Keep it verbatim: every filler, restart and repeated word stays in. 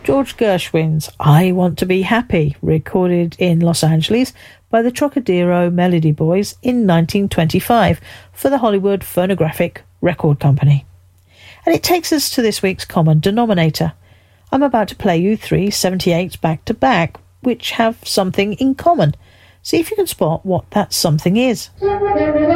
George Gershwin's I Want to Be Happy, recorded in Los Angeles by the Trocadero Melody Boys in nineteen twenty-five for the Hollywood Phonographic Record Company. And it takes us to this week's common denominator. I'm about to play you three seventy-eights back to back, which have something in common. See if you can spot what that something is.